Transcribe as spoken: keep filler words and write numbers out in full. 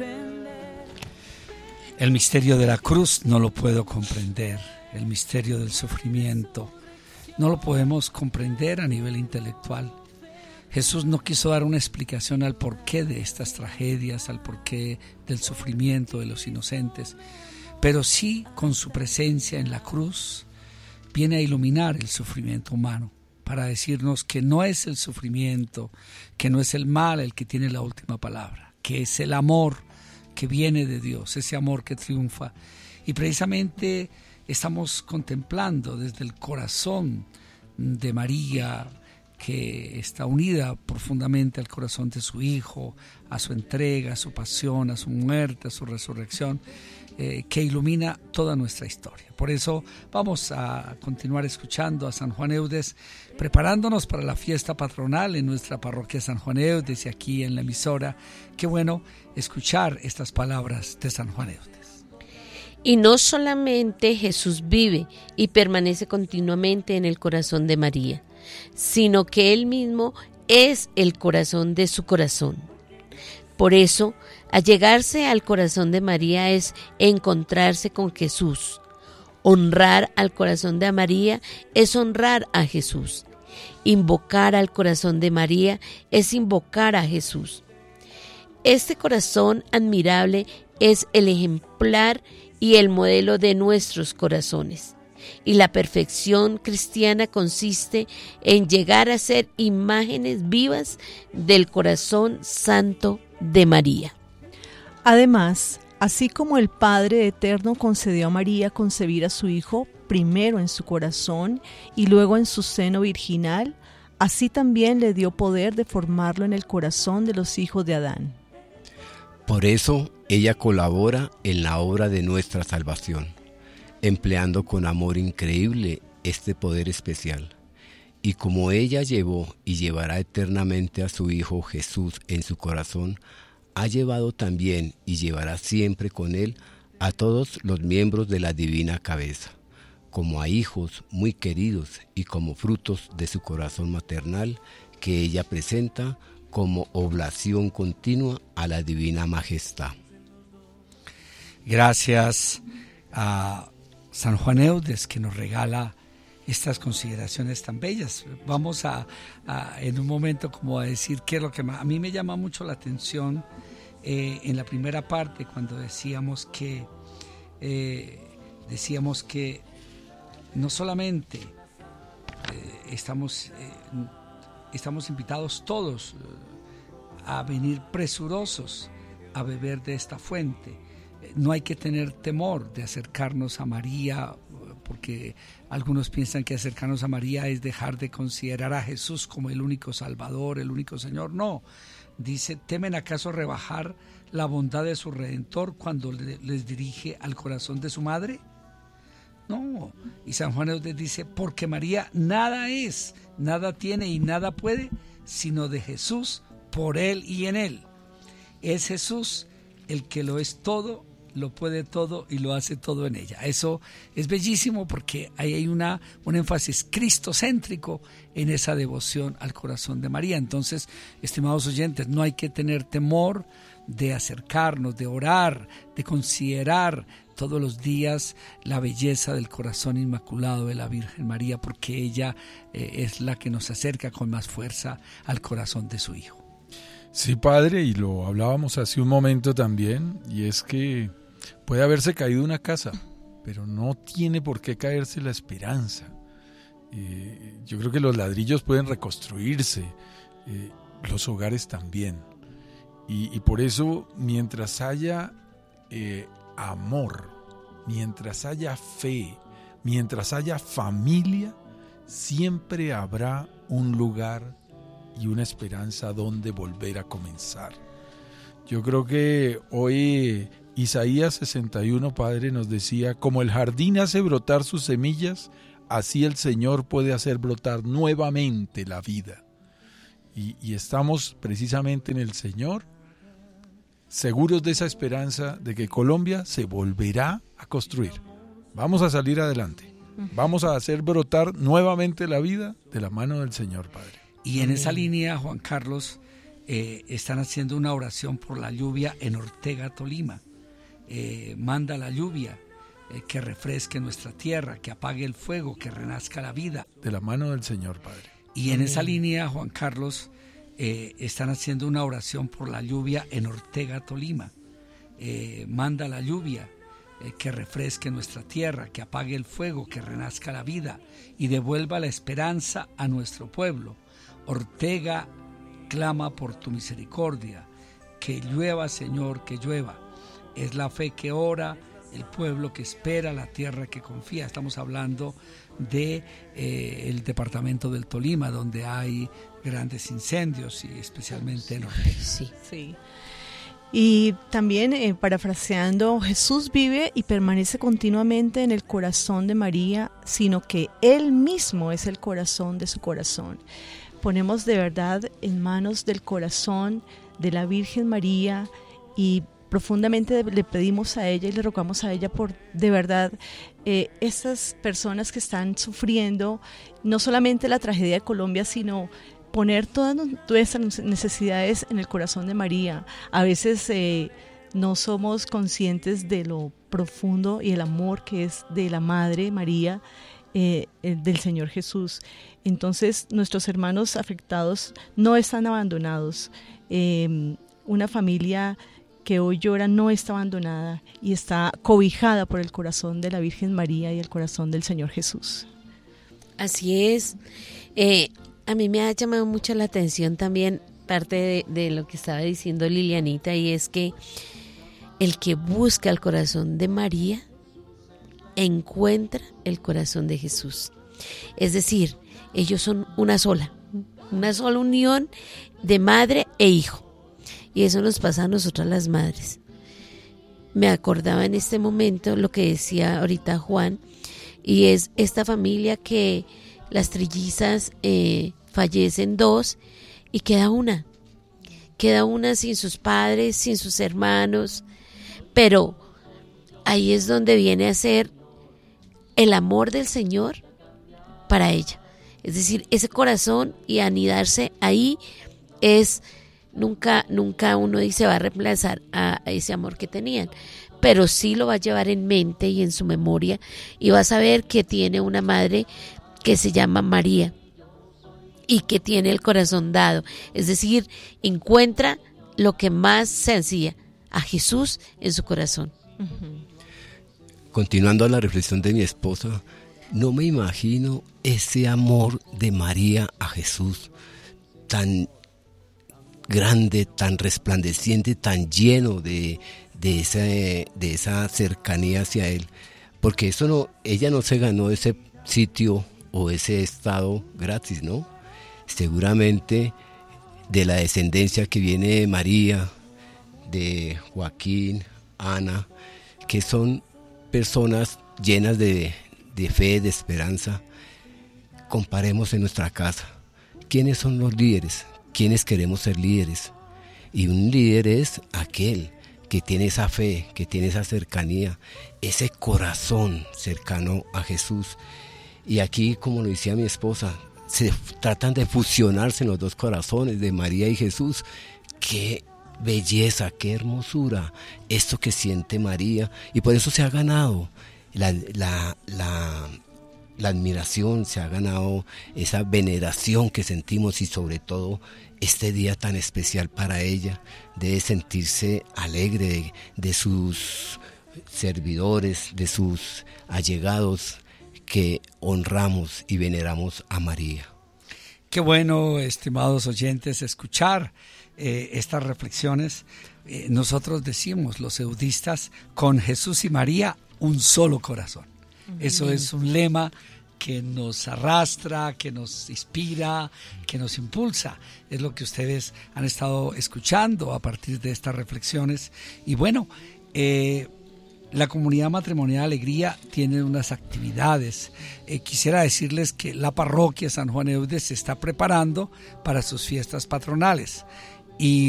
El misterio de la cruz no lo puedo comprender, el misterio del sufrimiento no lo podemos comprender a nivel intelectual. Jesús no quiso dar una explicación al porqué de estas tragedias, al porqué del sufrimiento de los inocentes, pero sí con su presencia en la cruz viene a iluminar el sufrimiento humano, para decirnos que no es el sufrimiento, que no es el mal el que tiene la última palabra, que es el amor que viene de Dios, ese amor que triunfa. Y precisamente estamos contemplando desde el corazón de María, que está unida profundamente al corazón de su Hijo, a su entrega, a su pasión, a su muerte, a su resurrección, eh, que ilumina toda nuestra historia. Por eso vamos a continuar escuchando a San Juan Eudes, preparándonos para la fiesta patronal en nuestra parroquia San Juan Eudes y aquí en la emisora. Qué bueno escuchar estas palabras de San Juan Eudes. Y no solamente Jesús vive y permanece continuamente en el corazón de María, sino que Él mismo es el corazón de su corazón. Por eso, allegarse al corazón de María es encontrarse con Jesús. Honrar al corazón de María es honrar a Jesús. Invocar al corazón de María es invocar a Jesús. Este corazón admirable es el ejemplar y el modelo de nuestros corazones. Y la perfección cristiana consiste en llegar a ser imágenes vivas del corazón santo de María. Además, así como el Padre Eterno concedió a María concebir a su Hijo primero en su corazón y luego en su seno virginal, así también le dio poder de formarlo en el corazón de los hijos de Adán. Por eso ella colabora en la obra de nuestra salvación, empleando con amor increíble este poder especial. Y como ella llevó y llevará eternamente a su Hijo Jesús en su corazón, ha llevado también y llevará siempre con él a todos los miembros de la divina cabeza, como a hijos muy queridos y como frutos de su corazón maternal que ella presenta como oblación continua a la divina majestad. Gracias a San Juan Eudes, que nos regala estas consideraciones tan bellas. Vamos a, a en un momento como a decir qué es lo que más, a mí me llama mucho la atención eh, en la primera parte cuando decíamos que eh, decíamos que no solamente eh, estamos eh, estamos invitados todos eh, a venir presurosos a beber de esta fuente. No hay que tener temor de acercarnos a María, porque algunos piensan que acercarnos a María es dejar de considerar a Jesús como el único Salvador, el único Señor. No, dice, ¿temen acaso rebajar la bondad de su Redentor cuando les dirige al corazón de su madre? No, y San Juan Eudes dice, porque María nada es, nada tiene y nada puede, sino de Jesús, por Él y en Él. Es Jesús el que lo es todo, lo puede todo y lo hace todo en ella. Eso es bellísimo porque ahí hay una, un énfasis cristocéntrico en esa devoción al corazón de María. Entonces, estimados oyentes, no hay que tener temor de acercarnos, de orar, de considerar todos los días la belleza del corazón inmaculado de la Virgen María, porque ella eh, es la que nos acerca con más fuerza al corazón de su Hijo. Sí, padre, y lo hablábamos hace un momento también, y es que puede haberse caído una casa, pero no tiene por qué caerse la esperanza. Eh, yo creo que los ladrillos pueden reconstruirse, eh, los hogares también. Y, y por eso, mientras haya eh, amor, mientras haya fe, mientras haya familia, siempre habrá un lugar y una esperanza donde volver a comenzar. Yo creo que hoy Isaías sesenta y uno, padre, nos decía, como el jardín hace brotar sus semillas, así el Señor puede hacer brotar nuevamente la vida. Y, y estamos precisamente en el Señor, seguros de esa esperanza de que Colombia se volverá a construir. Vamos a salir adelante. Vamos a hacer brotar nuevamente la vida de la mano del Señor, Padre. Y en esa línea, Juan Carlos, eh, están haciendo una oración por la lluvia en Ortega, Tolima. Eh, manda la lluvia, eh, que refresque nuestra tierra, que apague el fuego, que renazca la vida. De la mano del Señor, Padre. Y en esa línea, Juan Carlos, eh, están haciendo una oración por la lluvia en Ortega, Tolima. Eh, manda la lluvia, eh, que refresque nuestra tierra, que apague el fuego, que renazca la vida y devuelva la esperanza a nuestro pueblo. Ortega clama por tu misericordia, que llueva, Señor, que llueva. Es la fe que ora, el pueblo que espera, la tierra que confía. Estamos hablando de eh, el departamento del Tolima, donde hay grandes incendios y especialmente en Ortega. Sí. Sí. Y también, eh, parafraseando, Jesús vive y permanece continuamente en el corazón de María, sino que Él mismo es el corazón de su corazón. Ponemos de verdad en manos del corazón de la Virgen María y profundamente le pedimos a ella y le rogamos a ella por de verdad eh, estas personas que están sufriendo no solamente la tragedia de Colombia, sino poner todas nuestras necesidades en el corazón de María. A veces eh, no somos conscientes de lo profundo y el amor que es de la Madre María, eh, del Señor Jesús. Entonces nuestros hermanos afectados no están abandonados. Eh, una familia que hoy llora no está abandonada y está cobijada por el corazón de la Virgen María y el corazón del Señor Jesús. Así es. Eh, a mí me ha llamado mucho la atención también parte de, de lo que estaba diciendo Lilianita, y es que el que busca el corazón de María encuentra el corazón de Jesús. Es decir, ellos son una sola, una sola unión de madre e hijo. Y eso nos pasa a nosotras las madres. Me acordaba en este momento lo que decía ahorita Juan, y es esta familia que las trillizas eh, fallecen dos y queda una. Queda una sin sus padres, sin sus hermanos, pero ahí es donde viene a ser el amor del Señor para ella. Es decir, ese corazón y anidarse ahí es... Nunca, nunca uno dice va a reemplazar a, a ese amor que tenían, pero sí lo va a llevar en mente y en su memoria, y va a saber que tiene una madre que se llama María y que tiene el corazón dado. Es decir, encuentra lo que más se ansía, a Jesús en su corazón. Uh-huh. Continuando la reflexión de mi esposa, no me imagino ese amor de María a Jesús tan grande, tan resplandeciente, tan lleno de, de, esa, de esa cercanía hacia Él, porque eso no, ella no se ganó ese sitio o ese estado gratis, ¿no? Seguramente de la descendencia que viene de María, de Joaquín, Ana, que son personas llenas de, de fe, de esperanza. Comparemos en nuestra casa, ¿quiénes son los líderes? ¿Quiénes queremos ser líderes? Y un líder es aquel que tiene esa fe, que tiene esa cercanía, ese corazón cercano a Jesús. Y aquí, como lo decía mi esposa, se tratan de fusionarse en los dos corazones de María y Jesús. ¡Qué belleza, qué hermosura! Esto que siente María, y por eso se ha ganado la... la, la La admiración, se ha ganado esa veneración que sentimos, y sobre todo este día tan especial para ella, de sentirse alegre de, de sus servidores, de sus allegados, que honramos y veneramos a María. Qué bueno, estimados oyentes, escuchar eh, estas reflexiones. Eh, nosotros decimos, los eudistas, con Jesús y María, un solo corazón. Eso es un lema que nos arrastra, que nos inspira, que nos impulsa. Es lo que ustedes han estado escuchando a partir de estas reflexiones. Y bueno, eh, la Comunidad Matrimonial Alegría tiene unas actividades. Eh, quisiera decirles que la parroquia San Juan Eudes se está preparando para sus fiestas patronales. Y